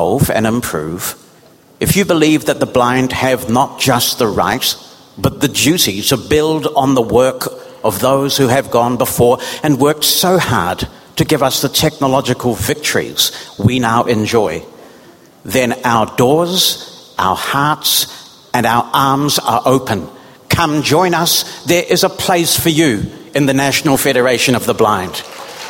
evolve and improve, if you believe that the blind have not just the right, but the duty to build on the work of those who have gone before and worked so hard to give us the technological victories we now enjoy, then our doors, our hearts, and our arms are open. Come join us. There is a place for you in the National Federation of the Blind.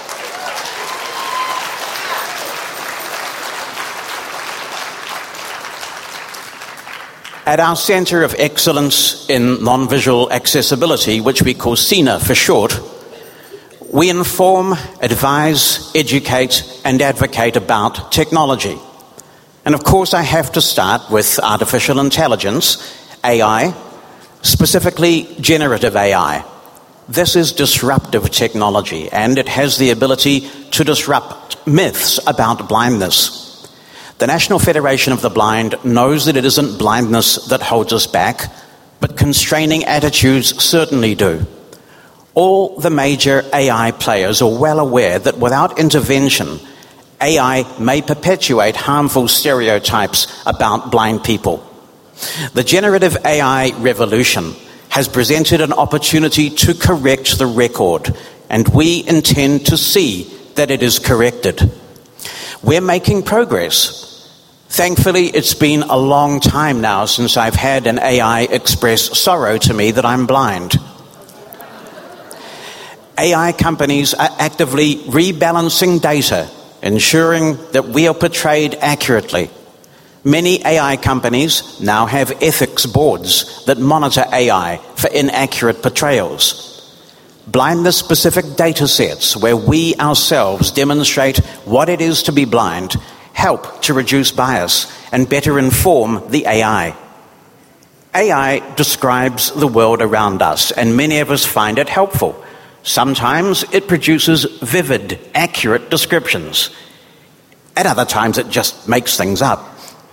At our Centre of Excellence in Non-Visual Accessibility, which we call CENA for short, we inform, advise, educate, and advocate about technology. And of course, I have to start with artificial intelligence, AI, specifically generative AI. This is disruptive technology, and it has the ability to disrupt myths about blindness. The National Federation of the Blind knows that it isn't blindness that holds us back, but constraining attitudes certainly do. All the major AI players are well aware that without intervention, AI may perpetuate harmful stereotypes about blind people. The generative AI revolution has presented an opportunity to correct the record, and we intend to see that it is corrected. We're making progress. Thankfully, it's been a long time now since I've had an AI express sorrow to me that I'm blind. AI companies are actively rebalancing data, ensuring that we are portrayed accurately. Many AI companies now have ethics boards that monitor AI for inaccurate portrayals. Blindness-specific data sets where we ourselves demonstrate what it is to be blind help to reduce bias and better inform the AI. AI describes the world around us, and many of us find it helpful. Sometimes it produces vivid, accurate descriptions. At other times it just makes things up.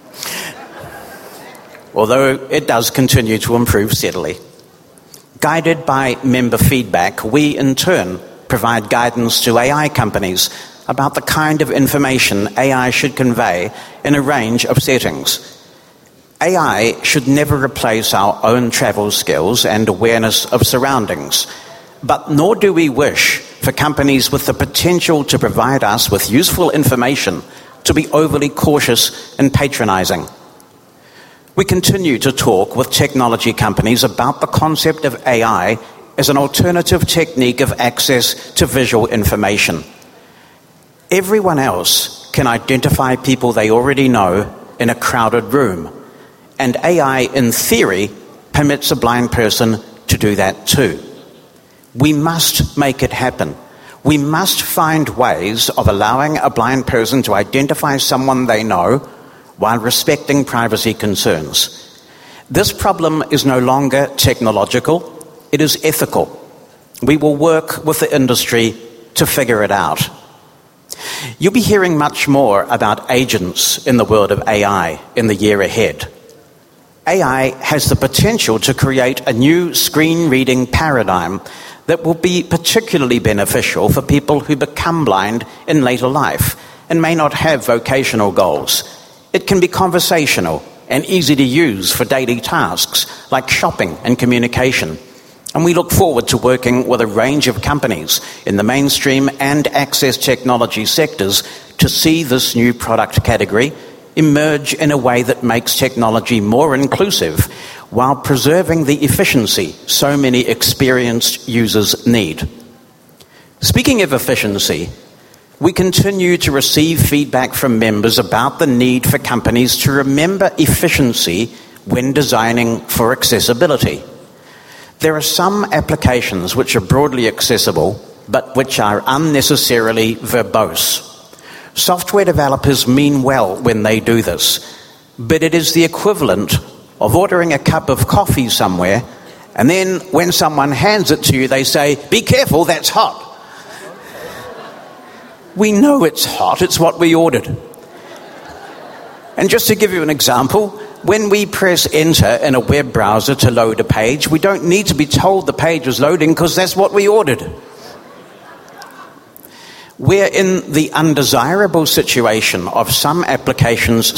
Although it does continue to improve steadily. Guided by member feedback, we in turn provide guidance to AI companies about the kind of information AI should convey in a range of settings. AI should never replace our own travel skills and awareness of surroundings, but nor do we wish for companies with the potential to provide us with useful information to be overly cautious and patronizing. We continue to talk with technology companies about the concept of AI as an alternative technique of access to visual information. Everyone else can identify people they already know in a crowded room, and AI, in theory, permits a blind person to do that too. We must make it happen. We must find ways of allowing a blind person to identify someone they know while respecting privacy concerns. This problem is no longer technological, it is ethical. We will work with the industry to figure it out. You'll be hearing much more about agents in the world of AI in the year ahead. AI has the potential to create a new screen reading paradigm that will be particularly beneficial for people who become blind in later life and may not have vocational goals. It can be conversational and easy to use for daily tasks like shopping and communication. And we look forward to working with a range of companies in the mainstream and access technology sectors to see this new product category emerge in a way that makes technology more inclusive while preserving the efficiency so many experienced users need. Speaking of efficiency, we continue to receive feedback from members about the need for companies to remember efficiency when designing for accessibility. There are some applications which are broadly accessible, but which are unnecessarily verbose. Software developers mean well when they do this, but it is the equivalent of ordering a cup of coffee somewhere, and then when someone hands it to you, they say, "Be careful, that's hot." We know it's hot, it's what we ordered. And just to give you an example, when we press enter in a web browser to load a page, we don't need to be told the page is loading because that's what we ordered. we're in the undesirable situation of some applications